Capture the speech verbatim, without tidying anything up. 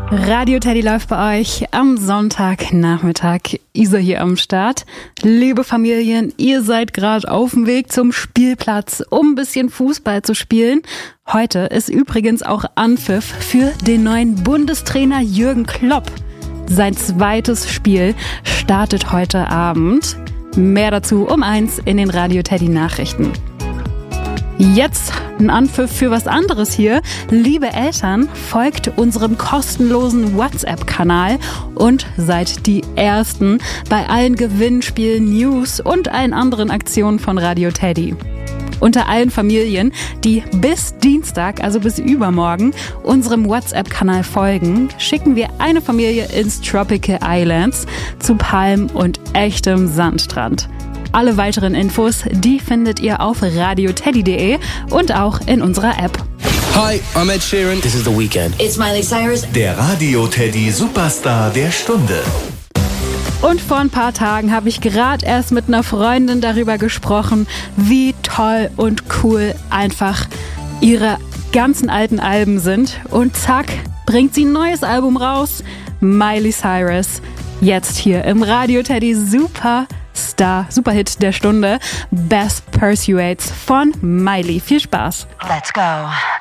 Radio Teddy läuft bei euch am Sonntagnachmittag. Isa hier am Start. Liebe Familien, ihr seid gerade auf dem Weg zum Spielplatz, um ein bisschen Fußball zu spielen. Heute ist übrigens auch Anpfiff für den neuen Bundestrainer Jürgen Klopp. Sein zweites Spiel startet heute Abend. Mehr dazu um eins in den Radio Teddy Nachrichten. Jetzt ein Anpfiff für was anderes hier. Liebe Eltern, folgt unserem kostenlosen WhatsApp-Kanal und seid die Ersten bei allen Gewinnspielen, News und allen anderen Aktionen von Radio Teddy. Unter allen Familien, die bis Dienstag, also bis übermorgen, unserem WhatsApp-Kanal folgen, schicken wir eine Familie ins Tropical Islands zu Palmen und echtem Sandstrand. Alle weiteren Infos, die findet ihr auf radioteddy punkt de und auch in unserer App. Hi, I'm Ed Sheeran. This is The Weeknd. It's Miley Cyrus. Der Radio Teddy Superstar der Stunde. Und vor ein paar Tagen habe ich gerade erst mit einer Freundin darüber gesprochen, wie toll und cool einfach ihre ganzen alten Alben sind. Und zack, bringt sie ein neues Album raus. Miley Cyrus. Jetzt hier im Radio Teddy Super Star, Superhit der Stunde, Best Pursuits von Miley. Viel Spaß. Let's go.